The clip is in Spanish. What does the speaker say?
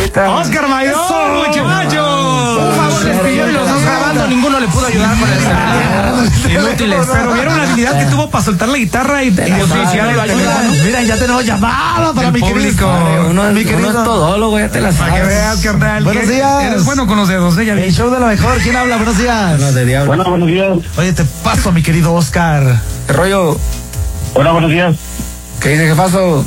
guitarra. Oscar Maidón, muchachos. Por favor, les pidió y los dos grabando, ninguno le pudo ayudar con el celular. Inútiles, pero vieron la habilidad que tuvo para soltar la guitarra y Mira, ya tenemos llamada para mi público. Uno es todólogo, ya te la sabes. Para que veas, carnal. Buenos días. Eres bueno con los dedos, ya vi. El show de lo mejor. ¿Quién habla? Buenos días. Bueno, buenos días. Oye, te paso, mi querido Oscar. ¿Qué rollo? Hola, buenos días. ¿Qué dice, jefazo?